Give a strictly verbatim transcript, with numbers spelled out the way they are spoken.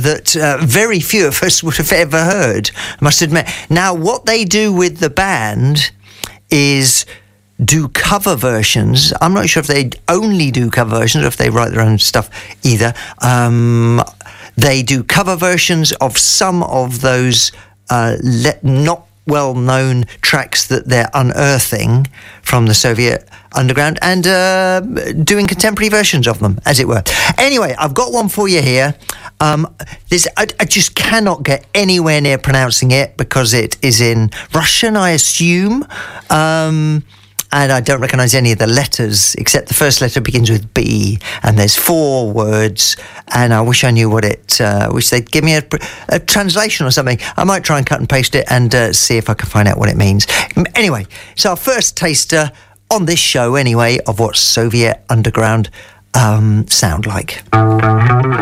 that uh, very few of us would have ever heard, I must admit. Now, what they do with the band is do cover versions. I'm not sure if they only do cover versions or if they write their own stuff either. Um, they do cover versions of some of those uh, le- not well-known tracks that they're unearthing from the Soviet underground and uh, doing contemporary versions of them, as it were. Anyway, I've got one for you here. Um, this I, I just cannot get anywhere near pronouncing it because it is in Russian, I assume. Um, and I don't recognise any of the letters, except the first letter begins with B, and there's four words, and I wish I knew what it, uh, I wish they'd give me a, a translation or something. I might try and cut and paste it and uh, see if I can find out what it means. Anyway, so our first taster on this show, anyway, of what Soviet underground um, sound like.